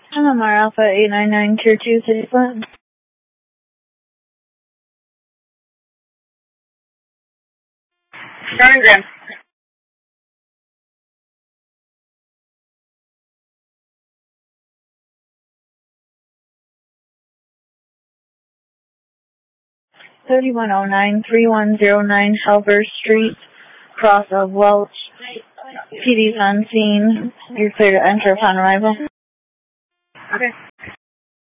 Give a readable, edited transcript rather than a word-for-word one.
Mar Alpha 899 Tier 2 City Front. Turn Grim. $3109-3109 Helver Street, cross of Welch. PD's on scene. You're clear to enter upon arrival. Okay.